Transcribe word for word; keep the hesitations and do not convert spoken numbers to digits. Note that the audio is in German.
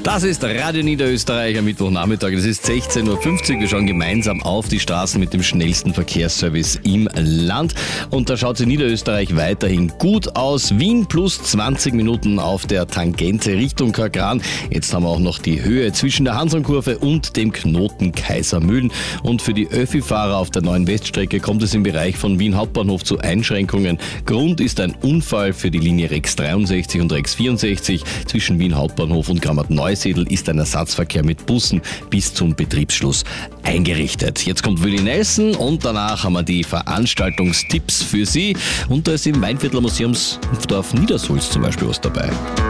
Das ist Radio Niederösterreich am Mittwochnachmittag. Es ist sechzehn Uhr fünfzig. Wir schauen gemeinsam auf die Straßen mit dem schnellsten Verkehrsservice im Land. Und da schaut es in Niederösterreich weiterhin gut aus. Wien plus zwanzig Minuten auf der Tangente Richtung Kagran. Jetzt haben wir auch noch die Höhe zwischen der Hansonkurve und dem Knoten Kaisermühlen. Und für die Öffi-Fahrer auf der neuen Weststrecke kommt es im Bereich von Wien Hauptbahnhof zu Einschränkungen. Grund ist ein Unfall für die Linie Rex dreiundsechzig und Rex vierundsechzig. Zwischen Wien Hauptbahnhof und Grammat-Neusiedl ist ein Ersatzverkehr mit Bussen bis zum Betriebsschluss eingerichtet. Jetzt kommt Willi Nelson und danach haben wir die Veranstaltungstipps für Sie. Und da ist im Weinviertler Museumsdorf Niedersulz zum Beispiel was dabei.